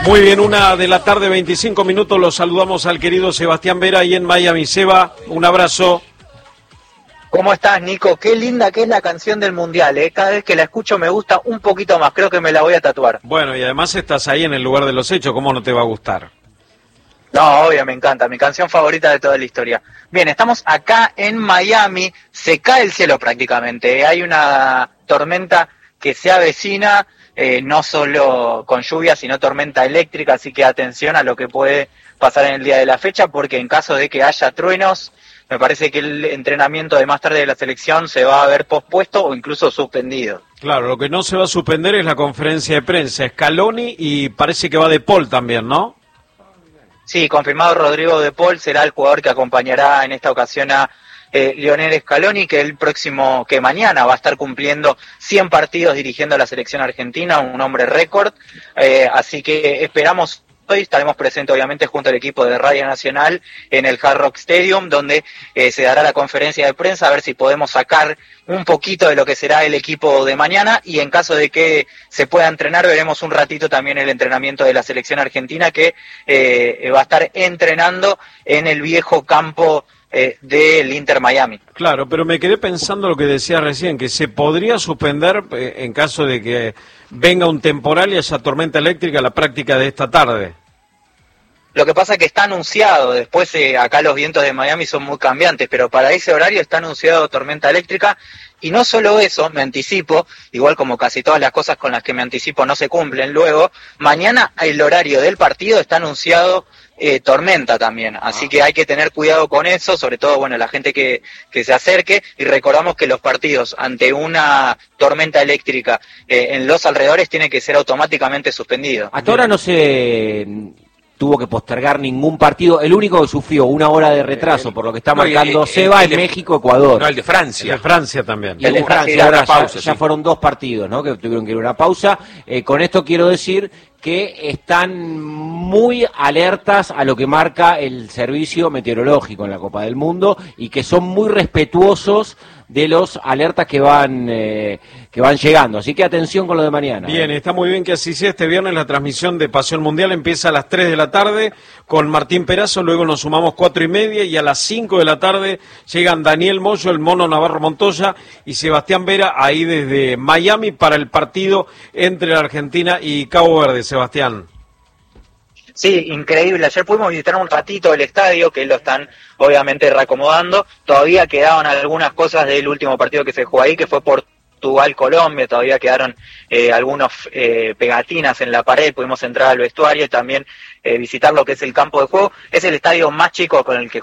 Muy bien, 1:00 PM, 25 minutos. Los saludamos al querido Sebastián Vera ahí en Miami. Seba, un abrazo. ¿Cómo estás, Nico? Qué linda que es la canción del Mundial, ¿eh? Cada vez que la escucho me gusta un poquito más. Creo que me la voy a tatuar. Bueno, y además estás ahí en el lugar de los hechos. ¿Cómo no te va a gustar? No, obvio, me encanta. Mi canción favorita de toda la historia. Bien, estamos acá en Miami. Se cae el cielo prácticamente. Hay una tormenta que se avecina, no solo con lluvia, sino tormenta eléctrica. Así que atención a lo que puede pasar en el día de la fecha, porque en caso de que haya truenos, me parece que el entrenamiento de más tarde de la selección se va a ver pospuesto o incluso suspendido. Claro, lo que no se va a suspender es la conferencia de prensa. Scaloni y parece que va De Paul también, ¿no? Sí, confirmado Rodrigo De Paul será el jugador que acompañará en esta ocasión a Lionel Scaloni, que mañana va a estar cumpliendo 100 partidos dirigiendo a la selección argentina, un hombre récord. Así que esperamos. Hoy estaremos presentes obviamente junto al equipo de Radio Nacional en el Hard Rock Stadium, donde se dará la conferencia de prensa, a ver si podemos sacar un poquito de lo que será el equipo de mañana, y en caso de que se pueda entrenar, veremos un ratito también el entrenamiento de la selección argentina, que va a estar entrenando en el viejo campo del Inter Miami. Claro, pero me quedé pensando lo que decía recién, que se podría suspender en caso de que venga un temporal y haya tormenta eléctrica la práctica de esta tarde. Lo que pasa es que está anunciado, después acá los vientos de Miami son muy cambiantes, pero para ese horario está anunciado tormenta eléctrica, y no solo eso, me anticipo, igual como casi todas las cosas con las que me anticipo no se cumplen luego, mañana el horario del partido está anunciado tormenta también, así que hay que tener cuidado con eso, sobre todo bueno la gente que se acerque, y recordamos que los partidos ante una tormenta eléctrica en los alrededores tienen que ser automáticamente suspendidos. Hasta ahora no se tuvo que postergar ningún partido. El único que sufrió 1 hora de retraso, por lo que está marcando Seba, es México-Ecuador. No, el de Francia. El de Francia también. Y el de Francia, ahora ya fueron 2 partidos, ¿no? Que tuvieron que ir a una pausa. Con esto quiero decir que están muy alertas a lo que marca el servicio meteorológico en la Copa del Mundo, y que son muy respetuosos de los alertas que van llegando. Así que atención con lo de mañana. Bien, está muy bien que así sea. Este viernes la transmisión de Pasión Mundial empieza a las 3 de la tarde con Martín Perazo, luego nos sumamos 4:30, y a las 5 de la tarde llegan Daniel Moyo, el Mono Navarro Montoya y Sebastián Vera ahí desde Miami para el partido entre la Argentina y Cabo Verde. Sebastián. Sí, increíble. Ayer pudimos visitar un ratito el estadio, que lo están obviamente reacomodando. Todavía quedaban algunas cosas del último partido que se jugó ahí, que fue Portugal-Colombia. Todavía quedaron algunos pegatinas en la pared. Pudimos entrar al vestuario y también visitar lo que es el campo de juego. Es el estadio más chico con el que